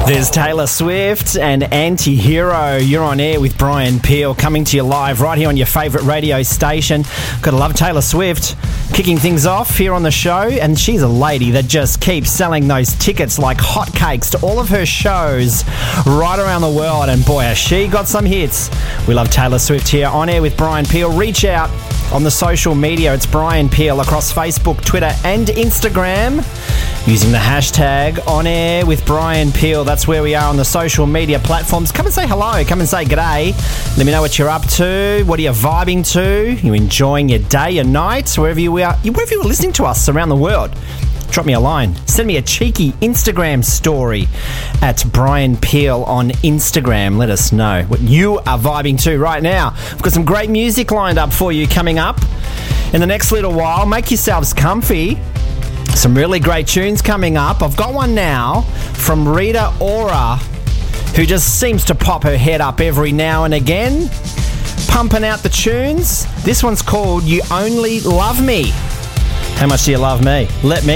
There's Taylor Swift and Anti-Hero. You're on air with Brian Peel, coming to you live right here on your favourite radio station. Gotta love Taylor Swift kicking things off here on the show, and she's a lady that just keeps selling those tickets like hotcakes to all of her shows right around the world, and boy has she got some hits. We love Taylor Swift here on air with Brian Peel. Reach out on the social media. It's Brian Peel across Facebook, Twitter and Instagram using the hashtag on air with Brian Peel. That's where we are on the social media platforms. Come and say hello. Come and say g'day. Let me know what you're up to. What are you vibing to? You enjoying your day, your night, wherever you are, wherever you're listening to us around the world. Drop me a line. Send me a cheeky Instagram story at Brian Peel on Instagram. Let us know what you are vibing to right now. We've got some great music lined up for you coming up in the next little while. Make yourselves comfy. Some really great tunes coming up. I've got one now from Rita Ora, who just seems to pop her head up every now and again, pumping out the tunes. This one's called You Only Love Me. How much do you love me? Let me